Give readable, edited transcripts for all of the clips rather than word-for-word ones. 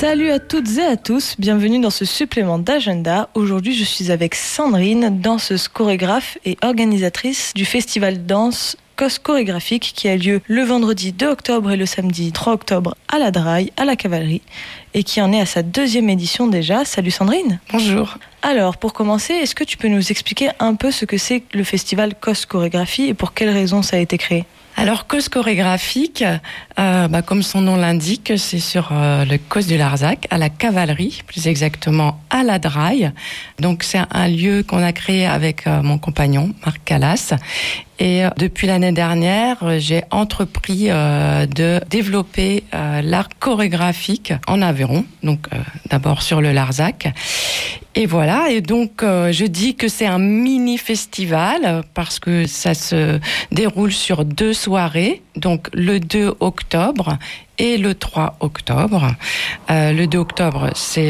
Salut à toutes et à tous, bienvenue dans ce supplément d'agenda. Aujourd'hui, je suis avec Sandrine, danseuse chorégraphe et organisatrice du festival danse COS chorégraphique qui a lieu le vendredi 2 octobre et le samedi 3 octobre à la Draille, à la Cavalerie, et qui en est à sa 2e édition déjà. Salut Sandrine. Bonjour. Alors, pour commencer, est-ce que tu peux nous expliquer un peu ce que c'est le festival COS chorégraphie et pour quelles raisons ça a été créé ? Alors, COS chorégraphique, comme son nom l'indique, c'est sur le COS du Larzac, à la Cavalerie, plus exactement à la Draille. Donc, c'est un lieu qu'on a créé avec mon compagnon, Marc Calas. Et depuis l'année dernière, j'ai entrepris de développer l'art chorégraphique en Aveyron, donc d'abord sur le Larzac. Et voilà, et donc je dis que c'est un mini-festival parce que ça se déroule sur 2 soirées, donc le 2 octobre et le 3 octobre. Le 2 octobre,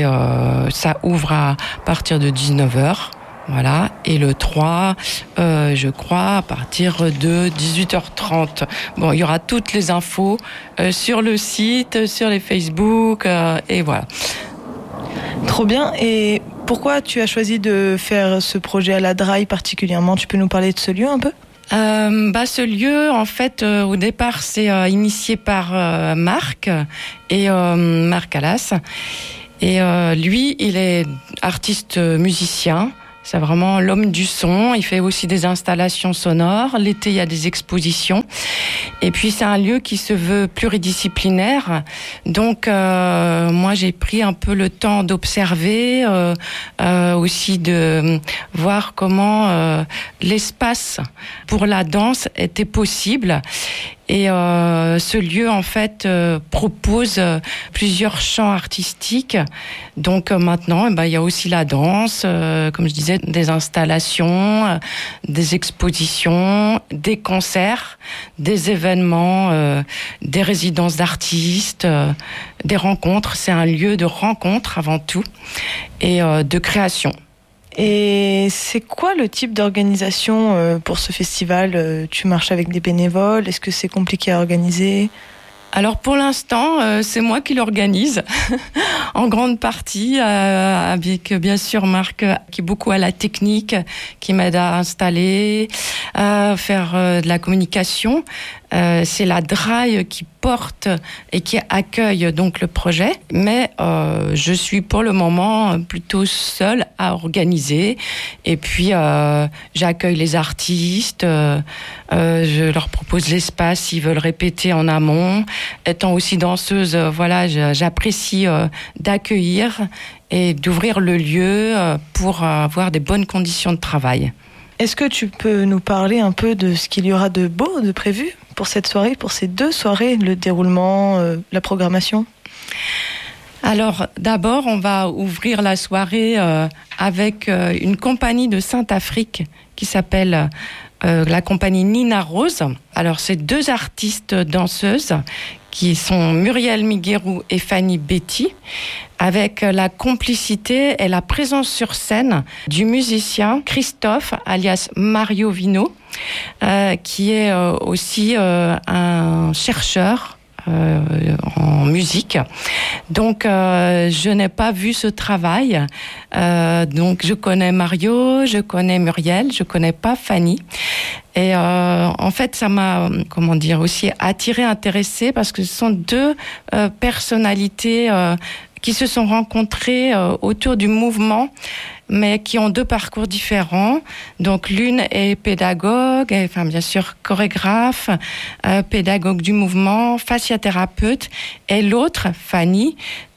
ça ouvre à partir de 19h. Voilà, et le 3, je crois, à partir de 18h30. Bon, il y aura toutes les infos sur le site, sur les Facebook, et voilà. Trop bien. Et pourquoi tu as choisi de faire ce projet à la Draille particulièrement ? Tu peux nous parler de ce lieu un peu ? Ce lieu, en fait, au départ, c'est initié par Marc et Marc Calas. Et lui, il est artiste musicien. C'est vraiment l'homme du son. Il fait aussi des installations sonores. L'été, il y a des expositions. Et puis, c'est un lieu qui se veut pluridisciplinaire. Donc, moi, j'ai pris un peu le temps d'observer, aussi de voir comment l'espace pour la danse était possible. Et ce lieu, en fait, propose plusieurs champs artistiques. Donc maintenant, il y a aussi la danse, comme je disais, des installations, des expositions, des concerts, des événements, des résidences d'artistes, des rencontres. C'est un lieu de rencontre avant tout et de création. Et c'est quoi le type d'organisation pour ce festival ? Tu marches avec des bénévoles ? Est-ce que c'est compliqué à organiser ? Alors pour l'instant, c'est moi qui l'organise, en grande partie, avec bien sûr Marc qui est beaucoup à la technique, qui m'aide à installer, à faire de la communication. C'est la Draille qui porte et qui accueille donc le projet, mais je suis pour le moment plutôt seule à organiser. Et puis j'accueille les artistes, je leur propose l'espace s'ils veulent répéter en amont. Étant aussi danseuse, j'apprécie d'accueillir et d'ouvrir le lieu pour avoir des bonnes conditions de travail. Est-ce que tu peux nous parler un peu de ce qu'il y aura de beau, de prévu pour cette soirée, pour ces 2 soirées, le déroulement, la programmation ? Alors, d'abord, on va ouvrir la soirée avec une compagnie de Saint-Afrique qui s'appelle la compagnie Nina Rose. Alors, c'est 2 artistes danseuses qui sont Muriel Miguerou et Fanny Betty, avec la complicité et la présence sur scène du musicien Christophe, alias Mario Vino, qui est aussi un chercheur en musique. Donc, je n'ai pas vu ce travail. Donc, je connais Mario, je connais Muriel, je connais pas Fanny. Et en fait, ça m'a, aussi attirée, intéressée, parce que ce sont 2 personnalités qui se sont rencontrées autour du mouvement, mais qui ont 2 parcours différents. Donc l'une est pédagogue, bien sûr chorégraphe, pédagogue du mouvement, fasciathérapeute, et l'autre, Fanny,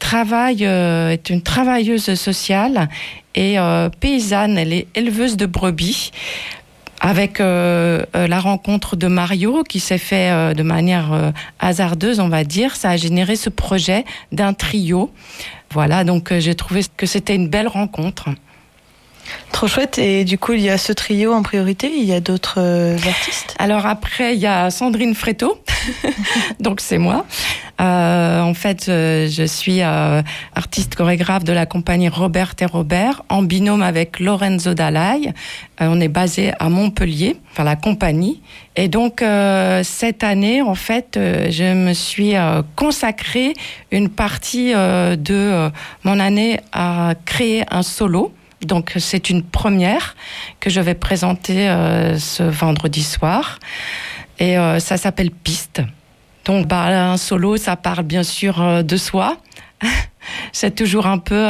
est une travailleuse sociale et paysanne. Elle est éleveuse de brebis. Avec la rencontre de Mario, qui s'est fait de manière hasardeuse, on va dire, ça a généré ce projet d'un trio. Voilà, donc j'ai trouvé que c'était une belle rencontre. Trop chouette. Et du coup, il y a ce trio en priorité, il y a d'autres artistes? Alors après, il y a Sandrine Fréteau, donc c'est moi. En fait, je suis artiste chorégraphe de la compagnie Robert et Robert, en binôme avec Lorenzo Dalai. On est basé à Montpellier, enfin la compagnie. Et donc cette année, en fait, je me suis consacrée une partie de mon année à créer un solo. Donc c'est une première que je vais présenter ce vendredi soir. Et ça s'appelle Piste. Donc un solo, ça parle bien sûr de soi. C'est toujours un peu,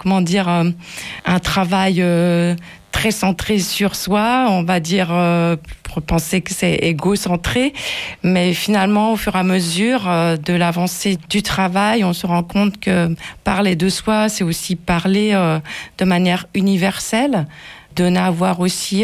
un travail très centré sur soi, on va dire, pour penser que c'est égocentré. Mais finalement, au fur et à mesure de l'avancée du travail, on se rend compte que parler de soi, c'est aussi parler de manière universelle, de n'avoir aussi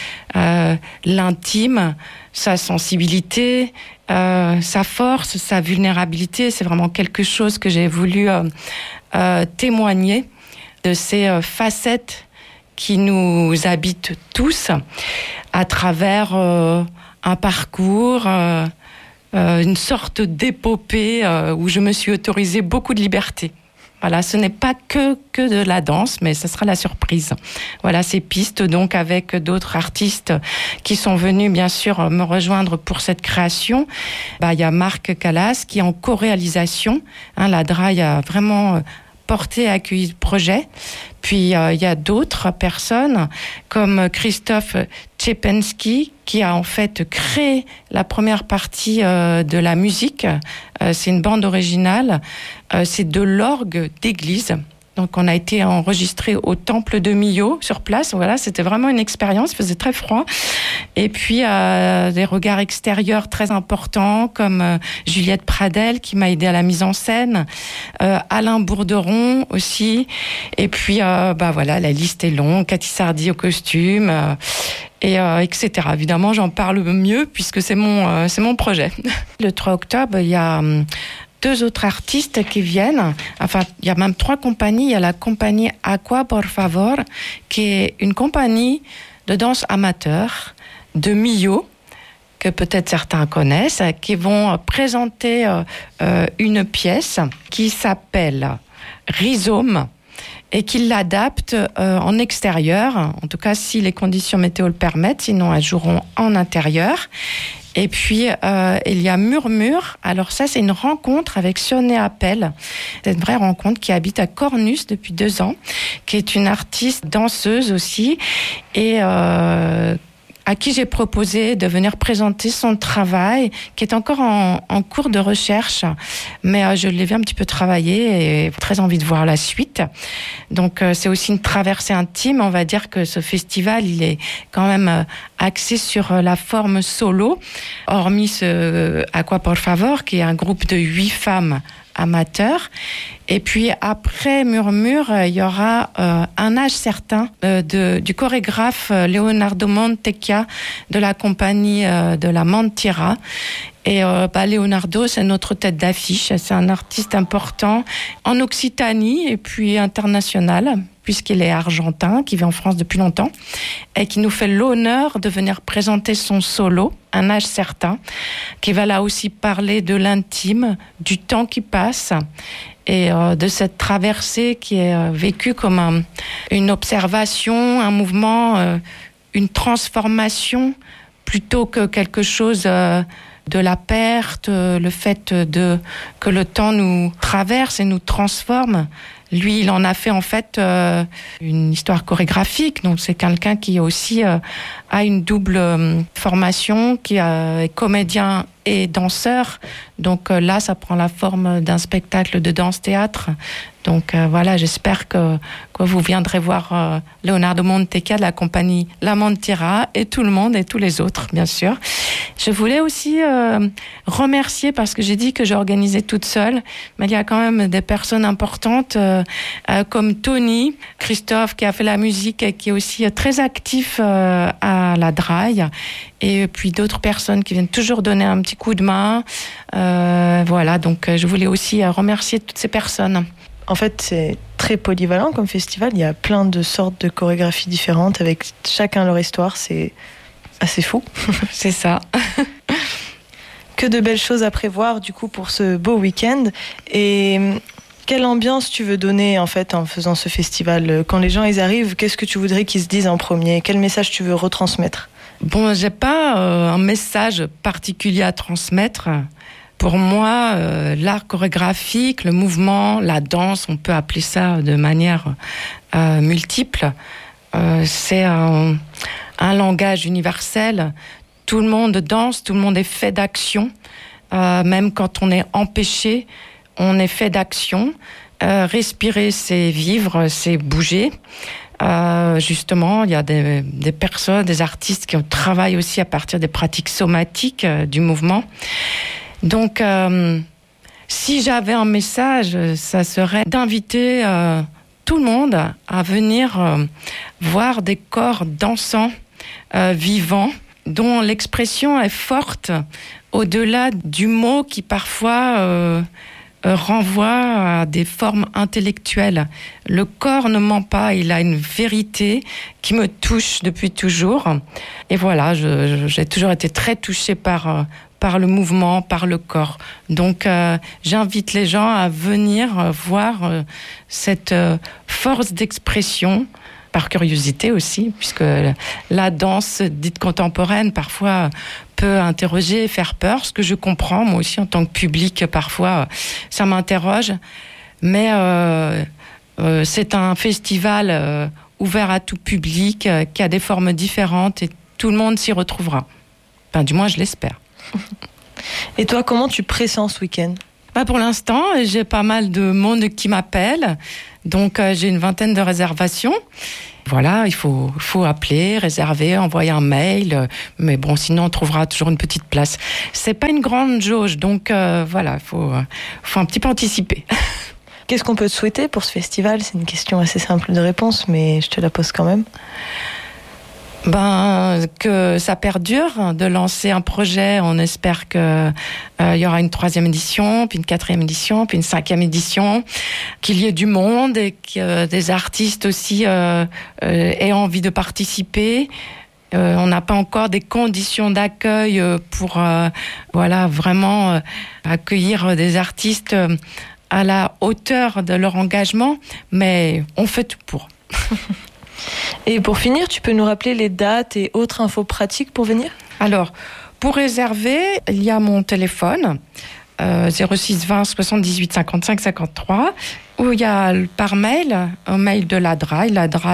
l'intime, sa sensibilité, sa force, sa vulnérabilité. C'est vraiment quelque chose que j'ai voulu témoigner de ces facettes qui nous habitent tous à travers un parcours, une sorte d'épopée où je me suis autorisée beaucoup de liberté. Voilà, ce n'est pas que de la danse, mais ce sera la surprise. Voilà, ces pistes, donc, avec d'autres artistes qui sont venus, bien sûr, me rejoindre pour cette création. Il y a Marc Callas qui est en co-réalisation. La DRAI a vraiment porté et accueilli le projet. Puis, il y a d'autres personnes, comme Christophe Tchepensky, qui a en fait créé la première partie de la musique. C'est une bande originale. C'est de l'orgue d'église. Donc, on a été enregistré au temple de Millau, sur place. Voilà, c'était vraiment une expérience. Il faisait très froid. Et puis, des regards extérieurs très importants, comme Juliette Pradel, qui m'a aidé à la mise en scène. Alain Bourderon aussi. Et puis, voilà, la liste est longue. Cathy Sardy au costume. Etc. Évidemment, j'en parle mieux puisque c'est mon projet. Le 3 octobre, il y a 2 autres artistes qui viennent. Enfin, il y a même 3 compagnies. Il y a la compagnie Aqua Por Favor, qui est une compagnie de danse amateur de Millau, que peut-être certains connaissent, qui vont présenter une pièce qui s'appelle Rhizome, et qu'ils l'adaptent en extérieur, en tout cas si les conditions météo le permettent, sinon elles joueront en intérieur. Et puis, il y a Murmure. Alors ça, c'est une rencontre avec Sionné Appel. C'est une vraie rencontre qui habite à Cornus depuis 2 ans, qui est une artiste danseuse aussi, et à qui j'ai proposé de venir présenter son travail, qui est encore en cours de recherche, mais je l'ai vu un petit peu travailler et très envie de voir la suite. Donc c'est aussi une traversée intime. On va dire que ce festival, il est quand même axé sur la forme solo, hormis ce Aqua Por Favor, qui est un groupe de 8 femmes amateurs. Et puis après Murmure, il y aura Un âge certain du chorégraphe Leonardo Montecchia de la compagnie de la Mentira. Et Leonardo, c'est notre tête d'affiche. C'est un artiste important en Occitanie et puis international, puisqu'il est argentin, qui vit en France depuis longtemps, et qui nous fait l'honneur de venir présenter son solo, Un âge certain, qui va là aussi parler de l'intime, du temps qui passe, et de cette traversée qui est vécue comme une observation, un mouvement, une transformation, plutôt que quelque chose de la perte, le fait que le temps nous traverse et nous transforme. Lui, il en a fait en fait une histoire chorégraphique. Donc c'est quelqu'un qui aussi a une double formation, qui est comédien et danseur. Donc là, ça prend la forme d'un spectacle de danse-théâtre. Donc voilà, j'espère que vous viendrez voir Leonardo Montecchia de la compagnie La Mentira, et tout le monde et tous les autres, bien sûr. Je voulais aussi remercier, parce que j'ai dit que j'organisais toute seule, mais il y a quand même des personnes importantes comme Tony, Christophe, qui a fait la musique et qui est aussi très actif à la DRAI, et puis d'autres personnes qui viennent toujours donner un petit coup de main. Voilà, donc je voulais aussi remercier toutes ces personnes. En fait, c'est très polyvalent comme festival. Il y a plein de sortes de chorégraphies différentes avec chacun leur histoire. C'est assez fou. C'est ça. Que de belles choses à prévoir du coup pour ce beau week-end. Et quelle ambiance tu veux donner en fait en faisant ce festival? Quand les gens ils arrivent, qu'est-ce que tu voudrais qu'ils se disent en premier? Quel message tu veux retransmettre? Bon, j'ai pas un message particulier à transmettre. Pour moi, l'art chorégraphique, le mouvement, la danse, on peut appeler ça de manière multiple. C'est un langage universel. Tout le monde danse, tout le monde est fait d'action. Même quand on est empêché, on est fait d'action. Respirer, c'est vivre, c'est bouger. Justement, il y a des personnes, des artistes qui travaillent aussi à partir des pratiques somatiques du mouvement. Donc, si j'avais un message, ça serait d'inviter tout le monde à venir voir des corps dansants, vivants, dont l'expression est forte au-delà du mot qui parfois renvoie à des formes intellectuelles. Le corps ne ment pas, il a une vérité qui me touche depuis toujours. Et voilà, j'ai toujours été très touchée par le mouvement, par le corps. Donc, j'invite les gens à venir voir cette force d'expression, par curiosité aussi, puisque la danse dite contemporaine, parfois, peut interroger et faire peur, ce que je comprends, moi aussi, en tant que public, parfois, ça m'interroge. Mais c'est un festival ouvert à tout public, qui a des formes différentes, et tout le monde s'y retrouvera. Enfin, du moins, je l'espère. Et toi, comment tu pressens ce week-end? Pour l'instant, j'ai pas mal de monde qui m'appelle. Donc, j'ai une vingtaine de réservations. Voilà, il faut appeler, réserver, envoyer un mail. Mais bon, sinon, on trouvera toujours une petite place. C'est pas une grande jauge, donc voilà, il faut un petit peu anticiper. Qu'est-ce qu'on peut te souhaiter pour ce festival? C'est une question assez simple de réponse, mais je te la pose quand même. Que ça perdure, de lancer un projet. On espère que il y aura une 3e édition, puis une 4e édition, puis une 5e édition, qu'il y ait du monde et que des artistes aussi aient envie de participer. On n'a pas encore des conditions d'accueil pour vraiment accueillir des artistes à la hauteur de leur engagement, mais on fait tout pour. Et pour finir, tu peux nous rappeler les dates et autres infos pratiques pour venir? Alors, pour réserver, il y a mon téléphone, 06 20 78 55 53, ou il y a par mail, un mail de l'ADRAI,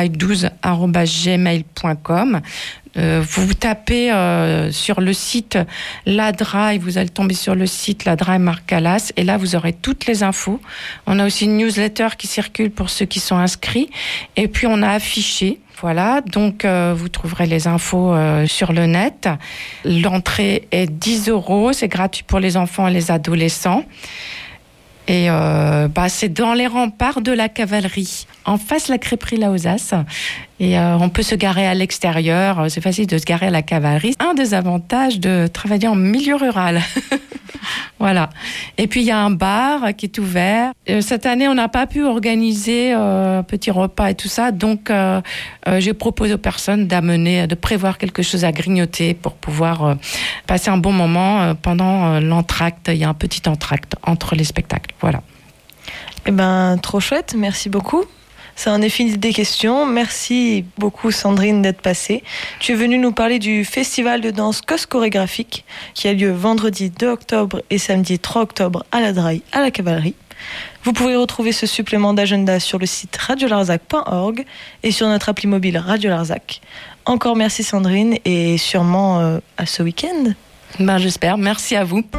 ladrai12@gmail.com. Vous tapez sur le site l'ADRAI, vous allez tomber sur le site l'ADRAI Marc Calas, et là vous aurez toutes les infos. On a aussi une newsletter qui circule pour ceux qui sont inscrits, et puis on a affiché. Voilà, donc vous trouverez les infos sur le net. L'entrée est 10 €, c'est gratuit pour les enfants et les adolescents. Et c'est dans les remparts de la cavalerie, en face la crêperie Lausas. Et on peut se garer à l'extérieur, c'est facile de se garer à la cavalerie. Un des avantages de travailler en milieu rural. Voilà. Et puis il y a un bar qui est ouvert. Cette année, on n'a pas pu organiser un petit repas et tout ça, donc j'ai proposé aux personnes de prévoir quelque chose à grignoter pour pouvoir passer un bon moment pendant l'entracte. Il y a un petit entracte entre les spectacles. Voilà. Trop chouette, merci beaucoup. Ça en est fini des questions. Merci beaucoup Sandrine d'être passée. Tu es venue nous parler du festival de danse COS chorégraphique qui a lieu vendredi 2 octobre et samedi 3 octobre à la Draille, à la Cavalerie. Vous pouvez retrouver ce supplément d'agenda sur le site radiolarzac.org et sur notre appli mobile Radio Larzac. Encore merci Sandrine et sûrement à ce week-end. J'espère. Merci à vous.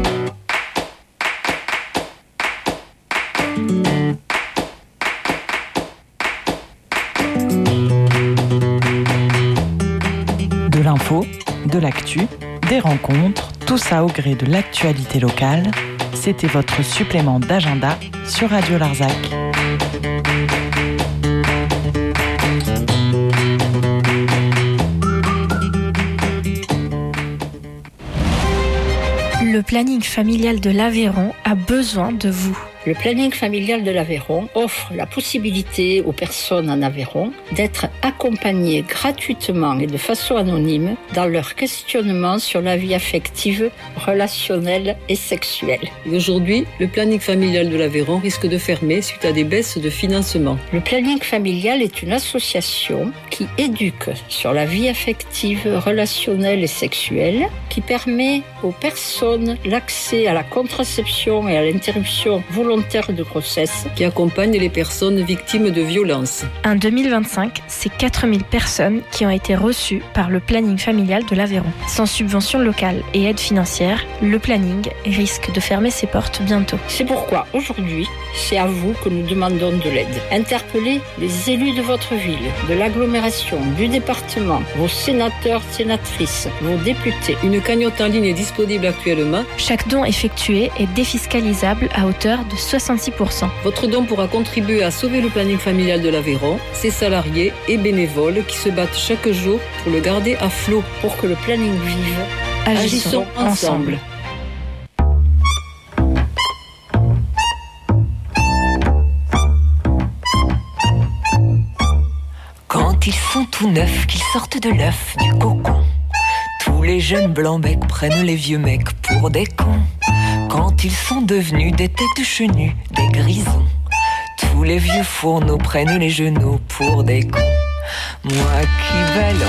De l'info, de l'actu, des rencontres, tout ça au gré de l'actualité locale. C'était votre supplément d'agenda sur Radio Larzac. Le planning familial de l'Aveyron a besoin de vous. Le planning familial de l'Aveyron offre la possibilité aux personnes en Aveyron d'être accompagnées gratuitement et de façon anonyme dans leur questionnement sur la vie affective, relationnelle et sexuelle. Et aujourd'hui, le planning familial de l'Aveyron risque de fermer suite à des baisses de financement. Le planning familial est une association qui éduque sur la vie affective, relationnelle et sexuelle, qui permet aux personnes l'accès à la contraception et à l'interruption volontaire de grossesse, qui accompagne les personnes victimes de violences. En 2025, c'est 4000 personnes qui ont été reçues par le planning familial de l'Aveyron. Sans subvention locale et aide financière, le planning risque de fermer ses portes bientôt. C'est pourquoi aujourd'hui, c'est à vous que nous demandons de l'aide. Interpellez les élus de votre ville, de l'agglomération, du département, vos sénateurs, sénatrices, vos députés. Une cagnotte en ligne est disponible actuellement. Chaque don effectué est défiscalisable à hauteur de 66%. Votre don pourra contribuer à sauver le planning familial de l'Aveyron, ses salariés et bénévoles qui se battent chaque jour pour le garder à flot. Pour que le planning vive, Agissons ensemble. Quand ils sont tout neufs, qu'ils sortent de l'œuf, du cocon, tous les jeunes blancs mecs prennent les vieux mecs pour des cons. Quand ils sont devenus des têtes chenues, des grisons, tous les vieux fourneaux prennent les genoux pour des cons. Moi qui balance